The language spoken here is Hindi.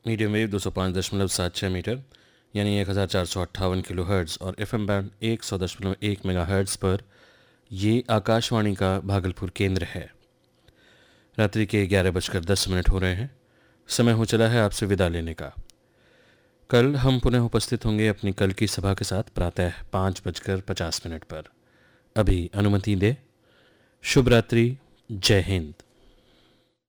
मीडियम वेव 205.76 मीटर यानी 1458 किलो हर्ट्ज़ और एफएम बैंड 100.1 मेगा हर्ट्ज़ पर ये आकाशवाणी का भागलपुर केंद्र है। रात्रि के 11:10 हो रहे हैं। समय हो चला है आपसे विदा लेने का। कल हम पुनः उपस्थित होंगे अपनी कल की सभा के साथ प्रातः 5:50 पर। अभी अनुमति दे। शुभ रात्रि। जय हिंद।